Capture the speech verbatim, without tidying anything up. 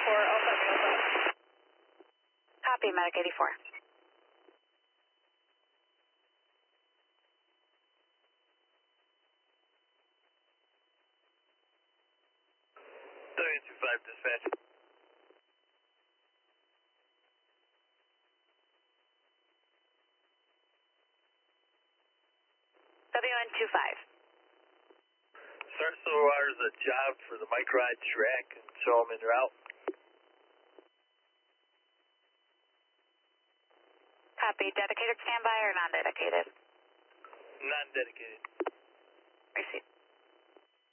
eighty-four, open, open. Copy, Medic eighty-four. W two five dispatch. W N two five. Start so there's a job for the bike ride track and show them in route. Copy. Dedicated standby or non-dedicated? Non-dedicated. Receipt.